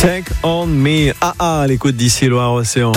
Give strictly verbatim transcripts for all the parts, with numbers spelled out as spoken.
Take on me. Ah ah, l'écoute d'ici Loire-Océan.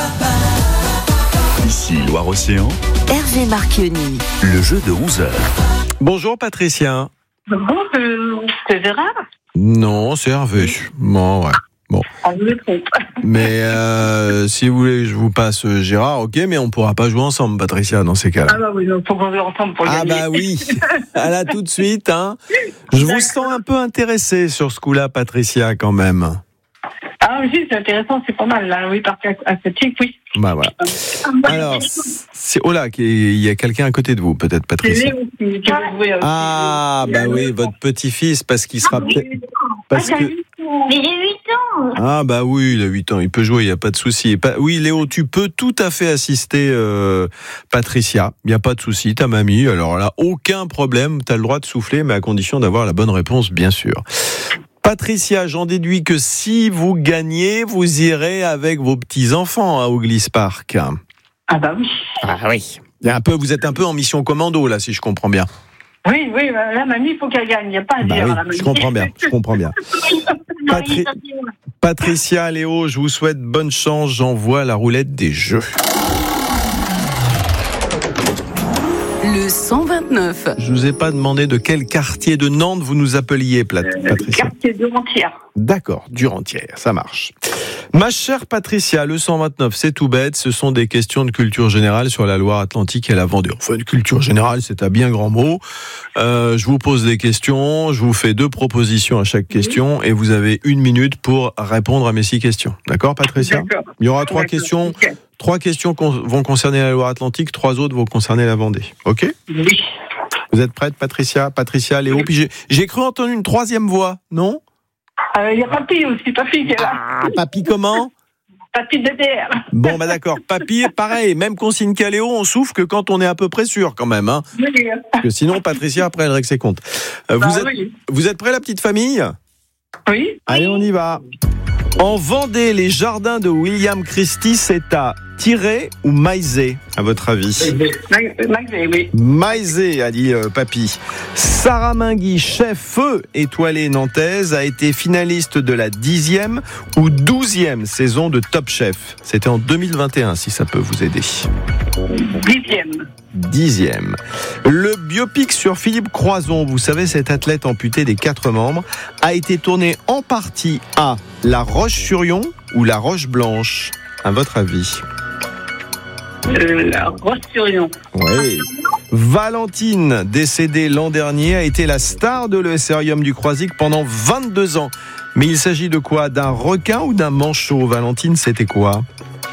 Ici Loire-Océan. Hervé Marchionni. Le jeu de onze heures. Bonjour Patricia. Bonjour, c'est Gérard. Non, c'est Hervé. Bon, ouais. Bon. On me trompe. Mais euh, si vous voulez, je vous passe Gérard, ok, mais on ne pourra pas jouer ensemble, Patricia, dans ces cas-là. Ah bah oui, il faut qu'on joue ensemble pour Ah gagner. bah oui, à là tout de suite. Hein. Je vous sens un peu intéressée sur ce coup-là, Patricia, quand même. Ah oui, c'est intéressant, c'est pas mal, là, oui, parce qu'à à cette chic, oui. Bah voilà. Alors, c'est... oh là, il y a quelqu'un à côté de vous, peut-être, C'est Patricia. Léo qui, qui veut jouer aussi. Ah, bah oui, votre petit-fils, parce qu'il sera peut-être... Parce que... Mais j'ai huit ans. Ah bah oui, il a huit ans, il peut jouer, il n'y a pas de souci. Oui, Léo, tu peux tout à fait assister euh, Patricia, il n'y a pas de souci, ta mamie, alors là, aucun problème, tu as le droit de souffler, mais à condition d'avoir la bonne réponse, bien sûr. Patricia, j'en déduis que si vous gagnez, vous irez avec vos petits-enfants à Ouglis Park. Ah bah oui. Ah oui. Il y a un peu, vous êtes un peu en mission commando, là, si je comprends bien. Oui, oui, bah, la mamie, il faut qu'elle gagne, il n'y a pas à Bah dire. oui, la mamie. je comprends bien, je comprends bien. Patri- Patricia, Léo, je vous souhaite bonne chance, j'envoie la roulette des jeux. Le cent vingt-neuf. Je vous ai pas demandé de quel quartier de Nantes vous nous appeliez, Plat- Euh, Patricia. quartier de Rentière. D'accord, Durentière, ça marche. Ma chère Patricia, le cent vingt-neuf, c'est tout bête, ce sont des questions de culture générale sur la Loire-Atlantique et la Vendée. Enfin, de culture générale, c'est un bien grand mot. Euh, je vous pose des questions, je vous fais deux propositions à chaque question et vous avez une minute pour répondre à mes six questions. D'accord, Patricia ? D'accord. Il y aura trois D'accord. questions. Ok. Trois questions con- vont concerner la Loire-Atlantique, trois autres vont concerner la Vendée. Ok ? Oui. Vous êtes prête, Patricia, Patricia, Léo ? Puis j'ai, j'ai cru entendre une troisième voix, non ? Il euh, y a Papy aussi, Papy qui est là. Ah, papy comment ? Papy D D R. Bon, bah d'accord. Papy, pareil, même consigne qu'à Léo, on souffle que quand on est à peu près sûr, quand même. Hein. Oui. Parce que sinon, Patricia, après, elle règle ses comptes. Euh, Bah vous, êtes, oui. vous êtes prêts, la petite famille ? Oui. Allez, on y va. En Vendée, les jardins de William Christie, c'est à Tiré ou Maizé, à votre avis ? Magvé, oui. Maizé, a dit euh, Papy. Sarah Mingui, chef feu étoilée nantaise, a été finaliste de la dixième ou douzième saison de Top Chef. C'était en deux mille vingt et un, si ça peut vous aider. Dixième. Dixième. Le biopic sur Philippe Croizon, vous savez, cet athlète amputé des quatre membres, a été tourné en partie à La Roche-sur-Yon ou La Roche-Blanche, à votre avis ? Euh, la Roche-sur-Yon. Oui. Valentine, décédée l'an dernier, a été la star de l'Eusserium du Croisic pendant vingt-deux ans. Mais il s'agit de quoi ? D'un requin ou d'un manchot ? Valentine, c'était quoi ?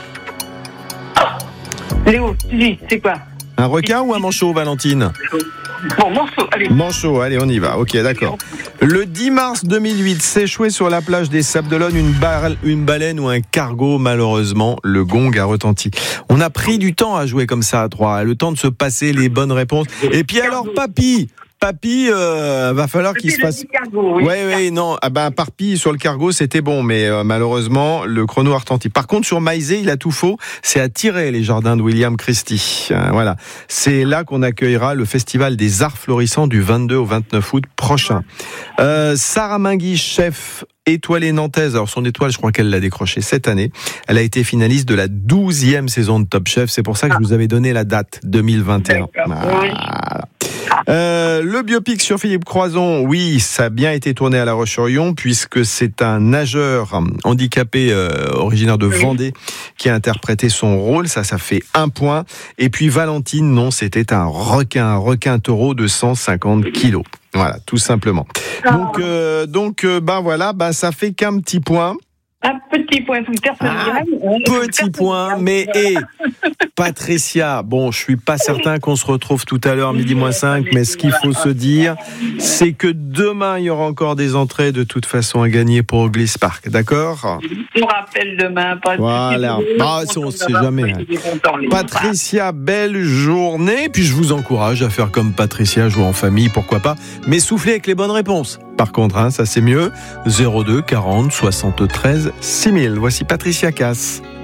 Léo, dis, c'est quoi? Un requin ou un manchot, Valentine ? Bon, morceau, allez. Manchot, allez, on y va. Ok, d'accord. Le dix mars deux mille huit, s'échouait sur la plage des Sables d'Olonne une, bar- une baleine ou un cargo. Malheureusement, le gong a retenti. On a pris du temps à jouer comme ça à trois, le temps de se passer les bonnes réponses. Et puis alors, papy Papy, euh, va falloir qu'il se fasse... Oui, Ouais, ouais, non. Ah ben, Parpi sur le cargo, c'était bon, mais euh, malheureusement, le chrono a retenti. Par contre, sur Maizé, il a tout faux. C'est à Tiré, les jardins de William Christie. Euh, voilà. C'est là qu'on accueillera le festival des arts florissants du vingt-deux au vingt-neuf août prochain. Euh, Sarah Mingui, chef étoilée nantaise. Alors, son étoile, je crois qu'elle l'a décrochée cette année. Elle a été finaliste de la douzième saison de Top Chef. C'est pour ça que je vous avais donné la date, deux mille vingt et un. Voilà. Euh, le biopic sur Philippe Croizon, oui, ça a bien été tourné à La Roche-sur-Yon, puisque c'est un nageur handicapé euh, originaire de Vendée qui a interprété son rôle. Ça, ça fait un point. Et puis Valentine, non, c'était un requin, un requin taureau de cent cinquante kilos. Voilà, tout simplement. Donc, euh, donc, euh, ben voilà, ben ça fait qu'un petit point. Un petit point, tout personne Ah, gagne. Petit point, mais et Patricia, bon, je suis pas certain qu'on se retrouve tout à l'heure midi moins cinq, mais ce qu'il faut se dire, c'est que demain il y aura encore des entrées de toute façon à gagner pour Ouglis Park, d'accord ? On rappelle demain. Pas de Voilà. soucis. Ah, ça, on sait jamais. Patricia, belle journée, puis je vous encourage à faire comme Patricia, jouer en famille, pourquoi pas, mais soufflez avec les bonnes réponses. Par contre, hein, ça c'est mieux. zéro deux quarante soixante-treize six mille. Voici Patricia Cass.